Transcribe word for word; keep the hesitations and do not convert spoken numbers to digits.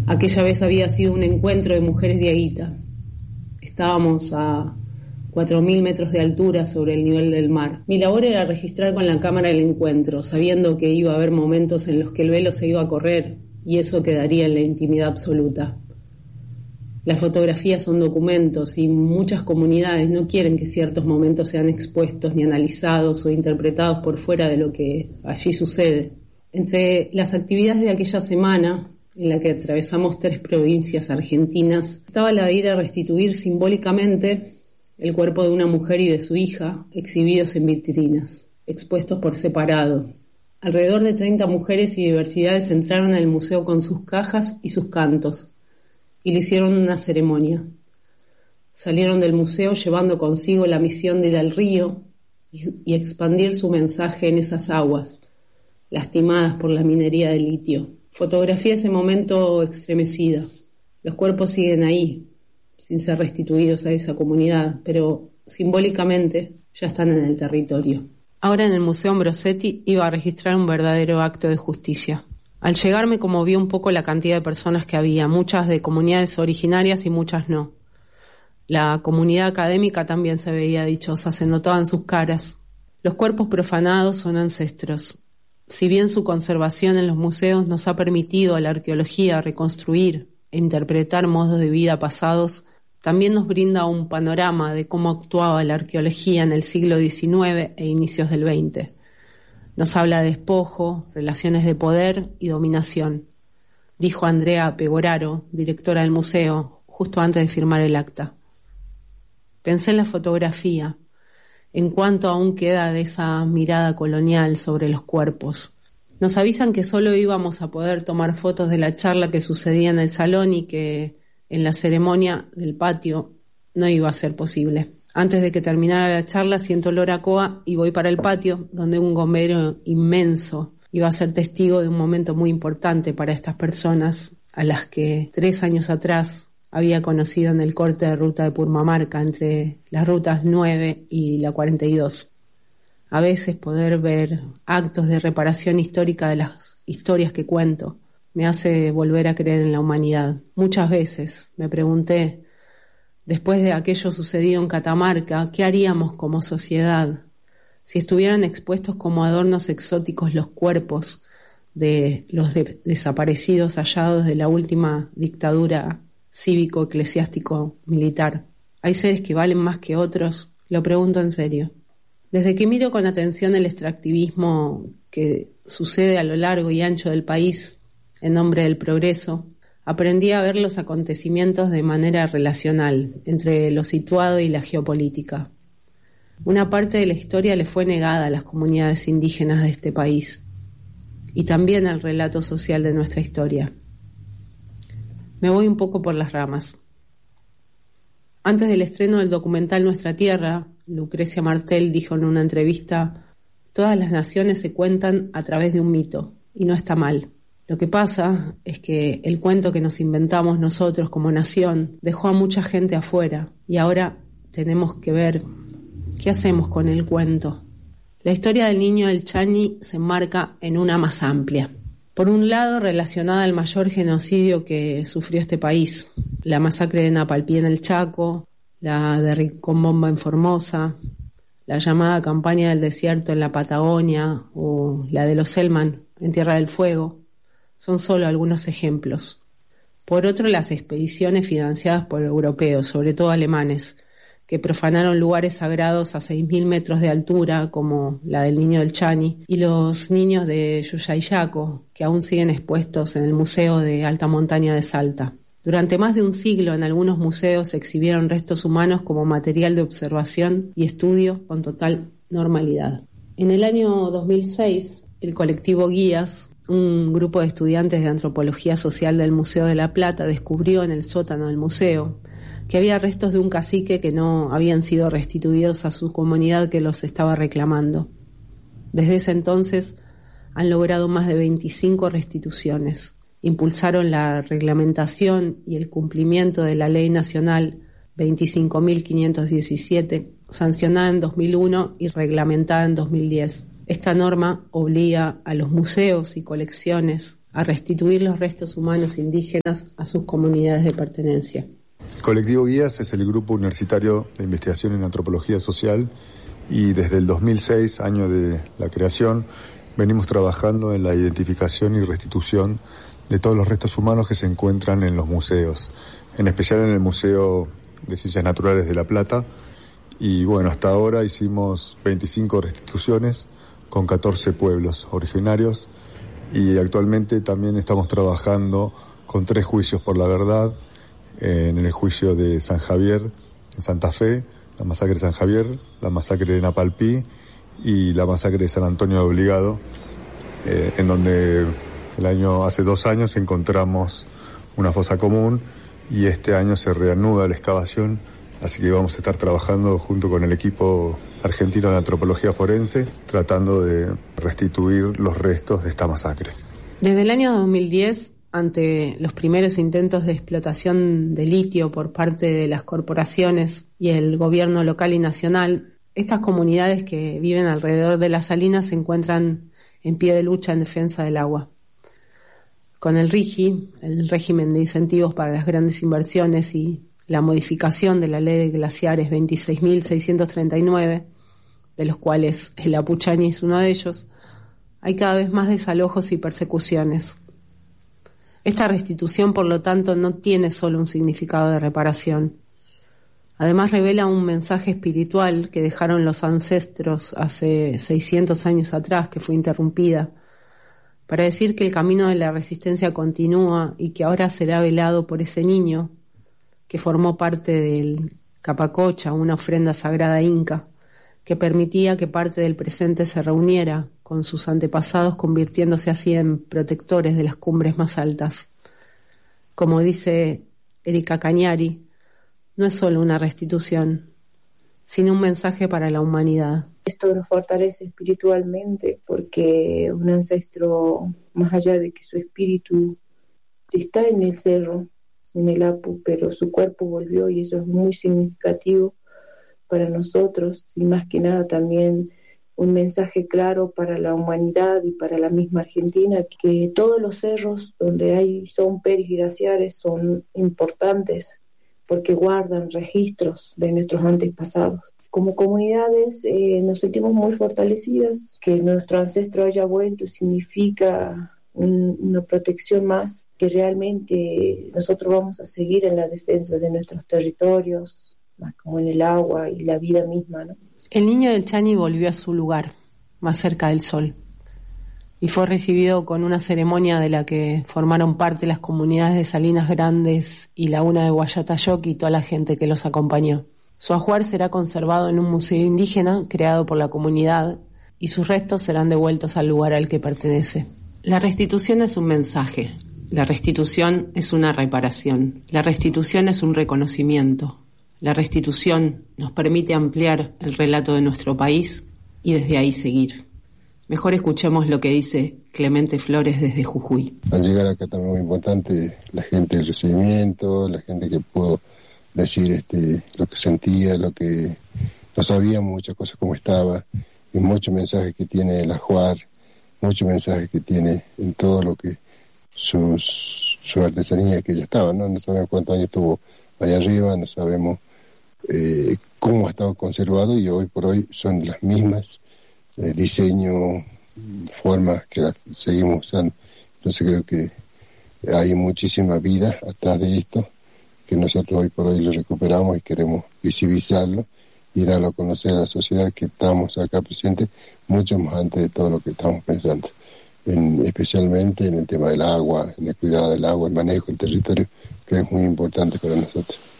Aquella vez había sido un encuentro de mujeres de Aguita. Estábamos a cuatro mil metros de altura sobre el nivel del mar. Mi labor era registrar con la cámara el encuentro, sabiendo que iba a haber momentos en los que el velo se iba a correr y eso quedaría en la intimidad absoluta. Las fotografías son documentos y muchas comunidades no quieren que ciertos momentos sean expuestos ni analizados o interpretados por fuera de lo que allí sucede. Entre las actividades de aquella semana, en la que atravesamos tres provincias argentinas, estaba la de ir a restituir simbólicamente el cuerpo de una mujer y de su hija, exhibidos en vitrinas, expuestos por separado. Alrededor de treinta mujeres y diversidades entraron al museo con sus cajas y sus cantos, y le hicieron una ceremonia. Salieron del museo llevando consigo la misión de ir al río y, y expandir su mensaje en esas aguas, lastimadas por la minería de litio. Fotografié ese momento estremecida. Los cuerpos siguen ahí, sin ser restituidos a esa comunidad, pero simbólicamente ya están en el territorio. Ahora en el Museo Ambrosetti iba a registrar un verdadero acto de justicia. Al llegar me conmovió un poco la cantidad de personas que había, muchas de comunidades originarias y muchas no. La comunidad académica también se veía dichosa, se notaba en sus caras. Los cuerpos profanados son ancestros. Si bien su conservación en los museos nos ha permitido a la arqueología reconstruir e interpretar modos de vida pasados, también nos brinda un panorama de cómo actuaba la arqueología en el siglo diecinueve e inicios del veinte. Nos habla de despojo, relaciones de poder y dominación, dijo Andrea Pegoraro, directora del museo, justo antes de firmar el acta. Pensé en la fotografía, en cuánto aún queda de esa mirada colonial sobre los cuerpos. Nos avisan que solo íbamos a poder tomar fotos de la charla que sucedía en el salón y que en la ceremonia del patio no iba a ser posible. Antes de que terminara la charla siento olor a coa y voy para el patio, donde un bombero inmenso iba a ser testigo de un momento muy importante para estas personas, a las que tres años atrás había conocido en el corte de ruta de Purmamarca, entre las rutas nueve y la cuarenta y dos. A veces poder ver actos de reparación histórica de las historias que cuento me hace volver a creer en la humanidad. Muchas veces me pregunté, después de aquello sucedido en Catamarca, ¿qué haríamos como sociedad si estuvieran expuestos como adornos exóticos los cuerpos de los de- desaparecidos hallados de la última dictadura cívico-eclesiástico-militar? ¿Hay seres que valen más que otros? Lo pregunto en serio. Desde que miro con atención el extractivismo que sucede a lo largo y ancho del país en nombre del progreso, aprendí a ver los acontecimientos de manera relacional entre lo situado y la geopolítica. Una parte de la historia le fue negada a las comunidades indígenas de este país y también al relato social de nuestra historia. Me voy un poco por las ramas. Antes del estreno del documental Nuestra Tierra, Lucrecia Martel dijo en una entrevista: todas las naciones se cuentan a través de un mito, y no está mal. Lo que pasa es que el cuento que nos inventamos nosotros como nación dejó a mucha gente afuera, y ahora tenemos que ver qué hacemos con el cuento. La historia del niño del Chani se enmarca en una más amplia. Por un lado, relacionada al mayor genocidio que sufrió este país, la masacre de Napalpí en el Chaco, la de Rincón en Formosa, la llamada campaña del desierto en la Patagonia o la de los Selman en Tierra del Fuego, son solo algunos ejemplos. Por otro, las expediciones financiadas por europeos, sobre todo alemanes, que profanaron lugares sagrados a seis mil metros de altura, como la del Niño del Chani, y los niños de Yuyayaco, que aún siguen expuestos en el Museo de Alta Montaña de Salta. Durante más de un siglo, en algunos museos se exhibieron restos humanos como material de observación y estudio con total normalidad. En el año dos mil seis, el colectivo Guías, un grupo de estudiantes de antropología social del Museo de La Plata, descubrió en el sótano del museo que había restos de un cacique que no habían sido restituidos a su comunidad que los estaba reclamando. Desde ese entonces han logrado más de veinticinco restituciones. Impulsaron la reglamentación y el cumplimiento de la Ley Nacional veinticinco mil quinientos diecisiete, sancionada en dos mil uno y reglamentada en dos mil diez. Esta norma obliga a los museos y colecciones a restituir los restos humanos indígenas a sus comunidades de pertenencia. El colectivo Guías es el grupo universitario de investigación en antropología social y desde el dos mil seis, año de la creación, venimos trabajando en la identificación y restitución de todos los restos humanos que se encuentran en los museos, en especial en el Museo de Ciencias Naturales de La Plata. Y bueno, hasta ahora hicimos veinticinco restituciones con catorce pueblos originarios y actualmente también estamos trabajando con tres juicios por la verdad, eh, en el juicio de San Javier, en Santa Fe, la masacre de San Javier, la masacre de Napalpí y la masacre de San Antonio de Obligado, eh, en donde el año, hace dos años encontramos una fosa común y este año se reanuda la excavación, así que vamos a estar trabajando junto con el equipo argentino de antropología forense, tratando de restituir los restos de esta masacre. Desde el año dos mil diez, ante los primeros intentos de explotación de litio por parte de las corporaciones y el gobierno local y nacional, estas comunidades que viven alrededor de las salinas se encuentran en pie de lucha en defensa del agua. Con el RIGI, el régimen de incentivos para las grandes inversiones, y la modificación de la ley de glaciares veintiséis mil seiscientos treinta y nueve, de los cuales el Apuchani es uno de ellos, hay cada vez más desalojos y persecuciones. Esta restitución, por lo tanto, no tiene solo un significado de reparación. Además, revela un mensaje espiritual que dejaron los ancestros hace seiscientos años atrás, que fue interrumpida, para decir que el camino de la resistencia continúa y que ahora será velado por ese niño que formó parte del Capacocha, una ofrenda sagrada inca, que permitía que parte del presente se reuniera con sus antepasados, convirtiéndose así en protectores de las cumbres más altas. Como dice Erika Cañari, no es solo una restitución, sino un mensaje para la humanidad. Esto nos fortalece espiritualmente porque un ancestro, más allá de que su espíritu está en el cerro, en el Apu, pero su cuerpo volvió, y eso es muy significativo para nosotros, y más que nada también un mensaje claro para la humanidad y para la misma Argentina, que todos los cerros donde hay son periglaciares son importantes porque guardan registros de nuestros antepasados. Como comunidades eh, nos sentimos muy fortalecidas. Que nuestro ancestro haya vuelto significa un, una protección más, que realmente nosotros vamos a seguir en la defensa de nuestros territorios, más como en el agua y la vida misma, ¿no? El niño del Chani volvió a su lugar, más cerca del sol, y fue recibido con una ceremonia de la que formaron parte las comunidades de Salinas Grandes y Laguna de Guayatayoc y toda la gente que los acompañó. Su ajuar será conservado en un museo indígena creado por la comunidad y sus restos serán devueltos al lugar al que pertenece. La restitución es un mensaje, la restitución es una reparación, la restitución es un reconocimiento. La restitución nos permite ampliar el relato de nuestro país y desde ahí seguir. Mejor escuchemos lo que dice Clemente Flores desde Jujuy. Al llegar acá también muy importante la gente del recibimiento, la gente que pudo decir este, lo que sentía, lo que no sabíamos, muchas cosas como estaba, y muchos mensajes que tiene el ajuar, muchos mensajes que tiene en todo lo que sus, su artesanía que ya estaba, ¿no? No sabemos cuántos años tuvo allá arriba, no sabemos eh, cómo ha estado conservado, y hoy por hoy son las mismas eh, diseño, formas que las seguimos usando. Entonces creo que hay muchísima vida atrás de esto, que nosotros hoy por hoy lo recuperamos y queremos visibilizarlo y darlo a conocer a la sociedad que estamos acá presentes, mucho más antes de todo lo que estamos pensando, en, especialmente en el tema del agua, en el cuidado del agua, el manejo del territorio, que es muy importante para nosotros.